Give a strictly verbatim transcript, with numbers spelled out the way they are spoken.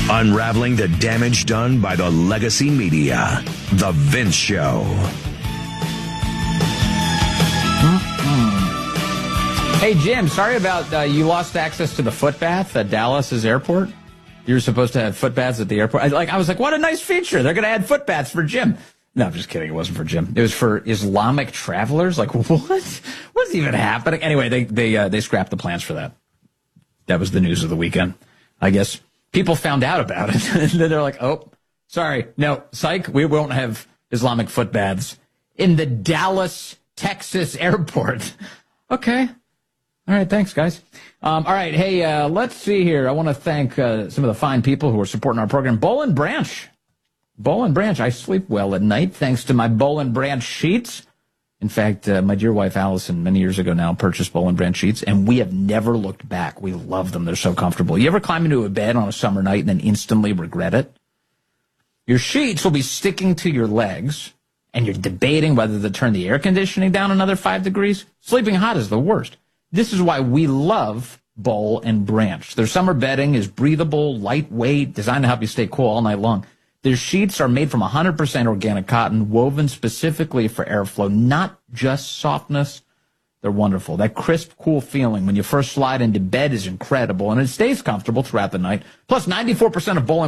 Unraveling the damage done by the legacy media. The Vince Show. Hey, Jim, sorry about uh, you lost access to the foot bath at Dallas's airport. You were supposed to have foot baths at the airport. I, like, I was like, what a nice feature. They're going to add foot baths for Jim. No, I'm just kidding. It wasn't for Jim. It was for Islamic travelers. Like, what? What's even happening? Anyway, they they uh, they scrapped the plans for that. That was the news of the weekend. I guess people found out about it. And then they're like, oh, sorry. No, psych, we won't have Islamic foot baths in the Dallas, Texas airport. Okay. All right, thanks, guys. Um, all right, hey, uh, let's see here. I want to thank uh, some of the fine people who are supporting our program. Boll and Branch. Boll and Branch. I sleep well at night thanks to my Boll and Branch sheets. In fact, uh, my dear wife, Allison, many years ago now, purchased Boll and Branch sheets, and we have never looked back. We love them. They're so comfortable. You ever climb into a bed on a summer night and then instantly regret it? Your sheets will be sticking to your legs, and you're debating whether to turn the air conditioning down another five degrees. Sleeping hot is the worst. This is why we love Boll and Branch. Their summer bedding is breathable, lightweight, designed to help you stay cool all night long. Their sheets are made from one hundred percent organic cotton, woven specifically for airflow, not just softness. They're wonderful. That crisp, cool feeling when you first slide into bed is incredible, and it stays comfortable throughout the night. Plus, ninety-four percent of Boll